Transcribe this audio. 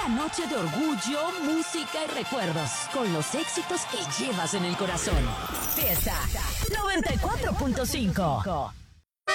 una noche de orgullo, música y recuerdos, con los éxitos que llevas en el corazón. Fiesta 94.5.